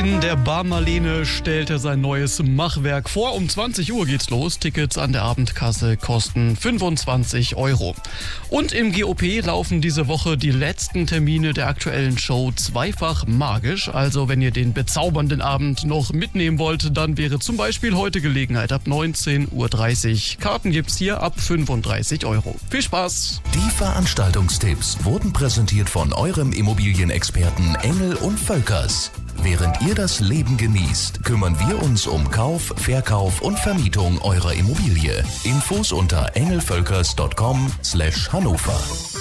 In der Bar Marlene stellt er sein neues Machwerk vor. Um 20 Uhr geht's los. Tickets an der Abendkasse kosten 25 €. Und im GOP laufen diese Woche die letzten Termine der aktuellen Show zweifach magisch. Also wenn ihr den bezaubernden Abend noch mitnehmen wollt, dann wäre zum Beispiel heute Gelegenheit ab 19:30 Uhr. Karten gibt's hier ab 35 €. Viel Spaß! Die Veranstaltungstipps wurden präsentiert von eurem Immobilienexperten Engel und Völkers. Während ihr das Leben genießt, kümmern wir uns um Kauf, Verkauf und Vermietung eurer Immobilie. Infos unter engelvölkers.com/Hannover.